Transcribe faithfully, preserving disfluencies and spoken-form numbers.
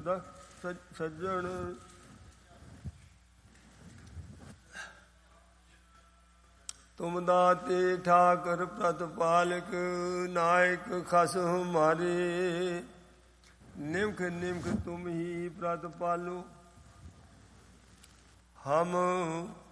ਸੱਜਣ ਤੁਮ ਦਾਤੇ ਠਾਕਰ ਪ੍ਰਤਪਾਲਕ ਨਾਇਕ ਖਸ ਹਮਾਰੇ ਨਿਮਖ ਨਿਮਖ ਤੁਮ ਹੀ ਪ੍ਰਤਪਾਲੋ ਹਮ